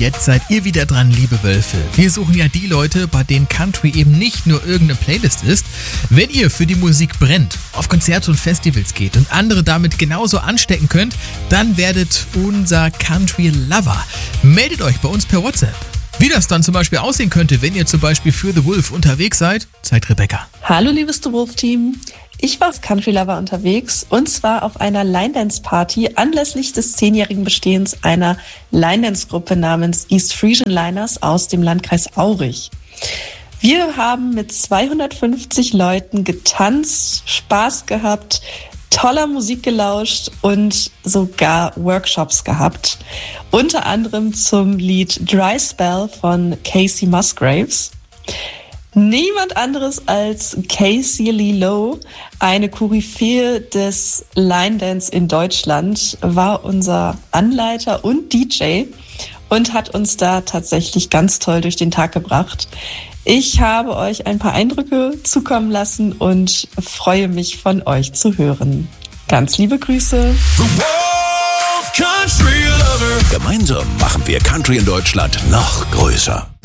jetzt seid ihr wieder dran, liebe Wölfe. Wir suchen ja die Leute, bei denen Country eben nicht nur irgendeine Playlist ist. Wenn ihr für die Musik brennt, auf Konzerte und Festivals geht und andere damit genauso anstecken könnt, dann werdet unser Country-Lover. Meldet euch bei uns per WhatsApp. Wie das dann zum Beispiel aussehen könnte, wenn ihr zum Beispiel für The Wolf unterwegs seid, zeigt Rebecca. Hallo liebes The Wolf-Team. Ich war als Country Lover unterwegs und zwar auf einer Line-Dance-Party anlässlich des 10-jährigen Bestehens einer Line-Dance-Gruppe namens East Frisian Liners aus dem Landkreis Aurich. Wir haben mit 250 Leuten getanzt, Spaß gehabt, toller Musik gelauscht und sogar Workshops gehabt. Unter anderem zum Lied Dry Spell von Casey Musgraves. Niemand anderes als Casey Lee Lowe, eine Koryphäe des Line Dance in Deutschland, war unser Anleiter und DJ und hat uns da tatsächlich ganz toll durch den Tag gebracht. Ich habe euch ein paar Eindrücke zukommen lassen und freue mich, von euch zu hören. Ganz liebe Grüße. Gemeinsam machen wir Country in Deutschland noch größer.